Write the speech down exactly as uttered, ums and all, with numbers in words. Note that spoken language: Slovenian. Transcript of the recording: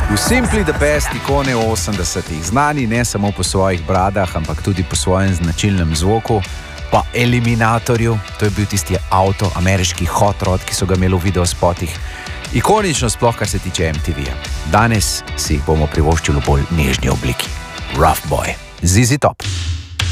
V Simply the Best ikone osemdesetih, znani ne samo po svojih bradah, ampak tudi po svojem značilnem zvoku, pa Eliminatorju, to je bil tisti avto, ameriški hot rod, ki so ga imeli v videospotih. Ikonično sploh, kar se tiče M T V-ja. Danes si jih bomo privoščili v bolj nežni obliki. Rough Boy, Z Z Top.